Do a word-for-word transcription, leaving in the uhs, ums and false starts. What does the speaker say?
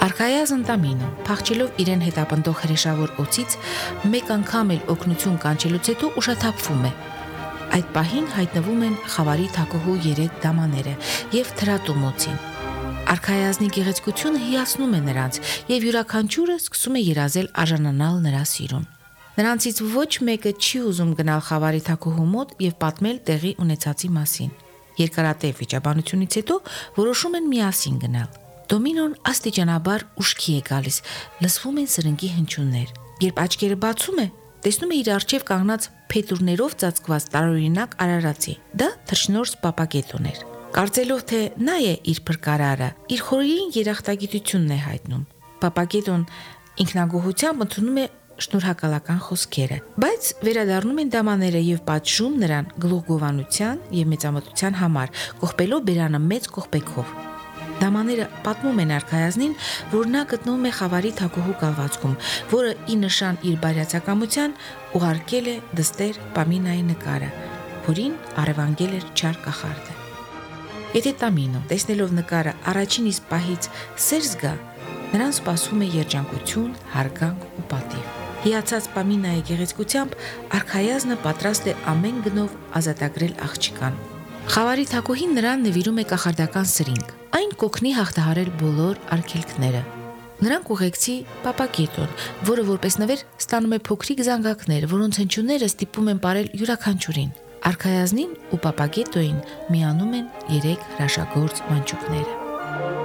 Արքայազն Տամինը, փախչելով իրեն հետապնդող հրեշավոր օծից, մեկ անգամ էլ օգնություն կանչելուց հետո ուշաթափվում է։ Այդ պահին հայտնվում են խավարի թագուհու երեք դամաները եւ թրատում օծին։ Արքայազնի գեղեցկությունը հիացնում է նրանց եւ յուրաքանչյուրը սկսում է երազել արժանանալ նրա սիրուն։ Նրանցից ոչ մեկը չի ուզում գնալ խավարի թագուհու մոտ եւ պատմել տեղի ունեցածի մասին։ Երկարատև վիճաբանությունից հետո որոշում են միասին գնալ։ Դոմինոն աստիճանաբար ուշքի է գալիս, լսվում են սրնգի հնչյուններ։ Երբ աչքերը բացում է, տեսնում է իր առջև կանգնած փետուրներով ծածկված տարօրինակ արարածի։ Դա թռչնորս Պապագետոն էր։ Կարծելով թե նա է իր փրկարարը, իր խորին երախտագիտությունն է հայտնում։ Պապագետոն ինքնագոհությամբ ընդունում է շնորհակալական խոսքերը, բայց վերադառնում են դամաները եւ պատժում նրան գլուխգովանության եւ մեծամտության համար, կողպելով բերանը մեծ կողպեքով։ Դամաները պատմում են արքայազնին, որ նա գտնվում է խավարի թագուհու կալվածքում, որը ի նշան իր բարյացակամության ուղարկել է դստեր Պամինայի նկարը, որին առևանգել էր չար կախարդը։ Եթե Տամինո, տեսնելով նկարը, առաջին իսկ պահից սեր զգա, նրան սպասում է երջանկություն, հարգանք ու պատիվ։ Հիացած Պամինայի գեղեցկությամբ արքայազնը պատրաստ է ամեն գնով ազատագրել աղջկան։ Խավարի թագուհին նրան նվիրում է կախարդական սրինգ։ Այն կօգնի հաղթահարել բոլոր արգելքները։ Նրանք ուղեկցի Պապագետոն, որը որպես նվեր ստանում է փոքրիկ զանգակներ, որոնց հնչյունները ստիպում են ապարել յուրաքանչյուրին։ Արքայազնին ու Պապագետոին միանում են երեք հրաշագործ մանջուկները։